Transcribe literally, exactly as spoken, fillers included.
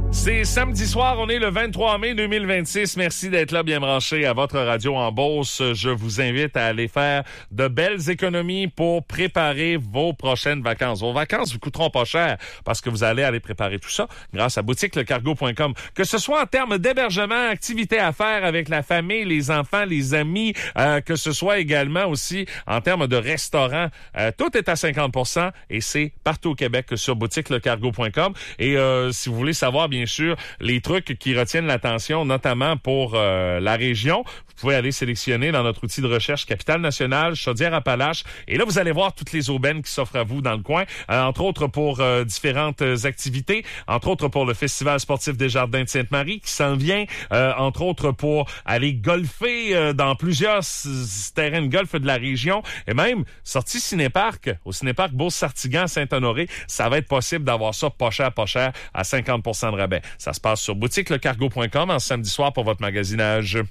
C'est samedi soir, on est le vingt-trois mai deux mille vingt-six. Merci d'être là, bien branché à votre radio en Beauce. Je vous invite à aller faire de belles économies pour préparer vos prochaines vacances. Vos vacances vous coûteront pas cher parce que vous allez aller préparer tout ça grâce à boutique le cargo point com. Que ce soit en termes d'hébergement, activités à faire avec la famille, les enfants, les amis, euh, que ce soit également aussi en termes de restaurants, euh, tout est à cinquante pour cent et c'est partout au Québec sur boutique le cargo point com. Et euh, si vous voulez savoir, bien sûr, les trucs qui retiennent l'attention, notamment pour euh, la région, vous pouvez aller sélectionner dans notre outil de recherche Capitale Nationale, Chaudière-Appalaches. Et là, vous allez voir toutes les aubaines qui s'offrent à vous dans le coin, euh, entre autres pour euh, différentes activités, entre autres pour le Festival sportif des Jardins de Sainte-Marie qui s'en vient, euh, entre autres pour aller golfer euh, dans plusieurs s- terrains de golf de la région et même sortie Cinéparc, au Cinéparc Beauce-Sartigan, Saint-Honoré. Ça va être possible d'avoir ça pas cher, pas cher, à cinquante pour cent de rabais. Ça se passe sur boutique le cargo point com en samedi soir pour votre magasinage.